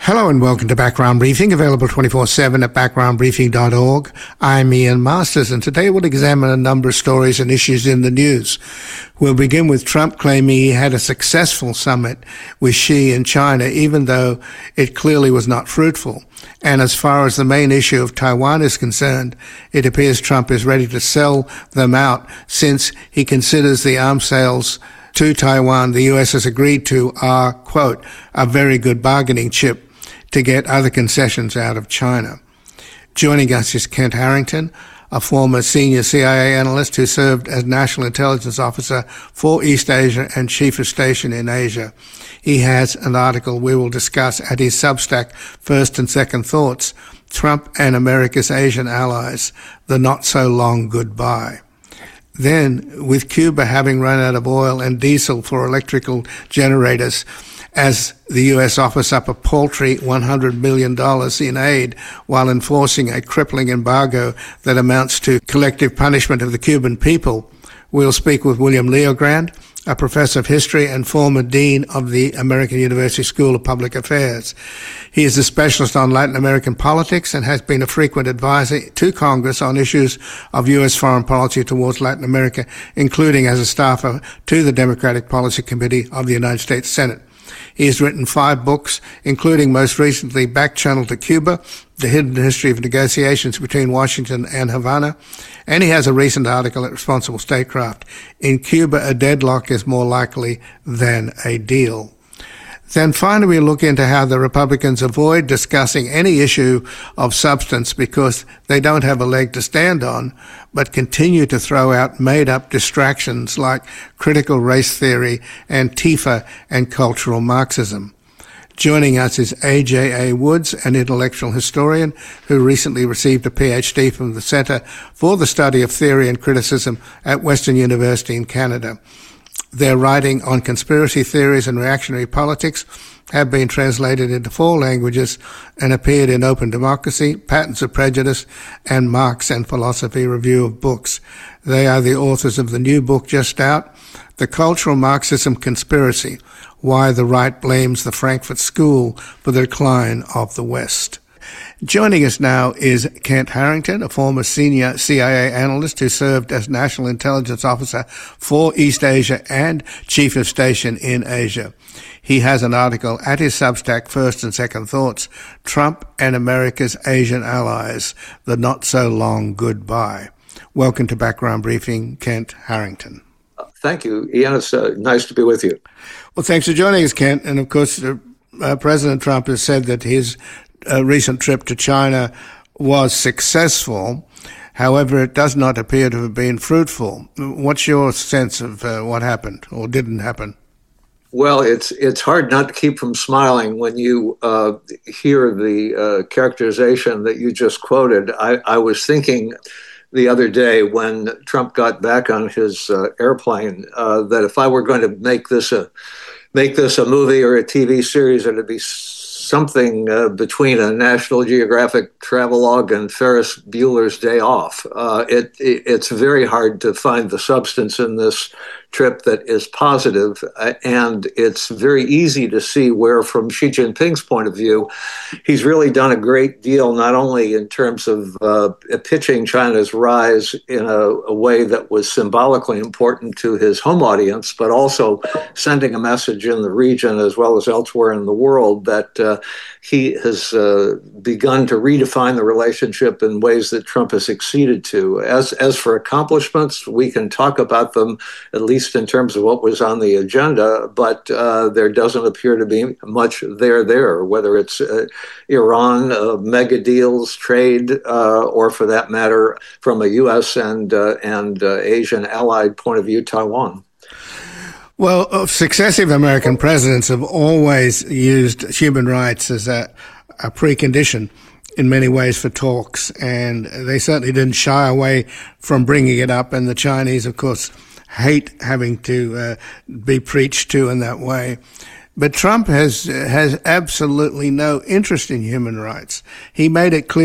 Hello and welcome to Background Briefing, available 24/7 at backgroundbriefing.org. I'm Ian Masters, and today we'll examine a number of stories and issues in the news. We'll begin with Trump claiming he had a successful summit with Xi in China, even though it clearly was not fruitful. And as far as the main issue of Taiwan is concerned, it appears Trump is ready to sell them out since he considers the arms sales to Taiwan the U.S. has agreed to are, quote, a very good bargaining chip to get other concessions out of China. Joining us is Kent Harrington, a former senior CIA analyst who served as National Intelligence Officer for East Asia and Chief of Station in Asia. He has an article we will discuss at his Substack, First and Second Thoughts, Trump and America's Asian Allies, the Not-So-Long Goodbye. Then, with Cuba having run out of oil and diesel for electrical generators, as the U.S. offers up a paltry $100 million in aid while enforcing a crippling embargo that amounts to collective punishment of the Cuban people, we'll speak with William Leogrand, a professor of history and former dean of the American University School of Public Affairs. He is a specialist on Latin American politics and has been a frequent advisor to Congress on issues of U.S. foreign policy towards Latin America, including as a staffer to the Democratic Policy Committee of the United States Senate. He has written 5 books, including most recently Back Channel to Cuba, The Hidden History of Negotiations Between Washington and Havana, and he has a recent article at Responsible Statecraft, In Cuba, a Deadlock is More Likely Than a Deal. Then finally, we look into how the Republicans avoid discussing any issue of substance because they don't have a leg to stand on, but continue to throw out made-up distractions like critical race theory, Antifa, and cultural Marxism. Joining us is A.J.A. Woods, an intellectual historian who recently received a PhD from the Center for the Study of Theory and Criticism at Western University in Canada. Their writing on conspiracy theories and reactionary politics have been translated into 4 languages and appeared in Open Democracy, Patterns of Prejudice, and Marx and Philosophy Review of Books. They are the authors of the new book just out, The Cultural Marxism Conspiracy, Why the Right Blames the Frankfurt School for the Decline of the West. Joining us now is Kent Harrington, a former senior CIA analyst who served as National Intelligence Officer for East Asia and Chief of Station in Asia. He has an article at his Substack, First and Second Thoughts, Trump and America's Asian Allies, the Not-So-Long Goodbye. Welcome to Background Briefing, Kent Harrington. Thank you, Ian. It's nice to be with you. Well, thanks for joining us, Kent. And of course, President Trump has said that his recent trip to China was successful. However, it does not appear to have been fruitful. What's your sense of what happened or didn't happen? Well, it's hard not to keep from smiling when you hear the characterization that you just quoted. I was thinking the other day when Trump got back on his airplane that if I were going to make this a movie or a TV series, it'd be something between a National Geographic travelogue and Ferris Bueller's Day Off. It's very hard to find the substance in this trip that is positive, and it's very easy to see where, from Xi Jinping's point of view, he's really done a great deal, not only in terms of pitching China's rise in a way that was symbolically important to his home audience, but also sending a message in the region as well as elsewhere in the world that he has begun to redefine the relationship in ways that Trump has succeeded to. As for accomplishments, we can talk about them at least in terms of what was on the agenda, but there doesn't appear to be much there, whether it's Iran, mega deals, trade, or for that matter, from a U.S. and Asian allied point of view, Taiwan. Well, successive American presidents have always used human rights as a precondition in many ways for talks, and they certainly didn't shy away from bringing it up, and the Chinese, of course, hate having to be preached to in that way. But Trump has absolutely no interest in human rights. He made it clear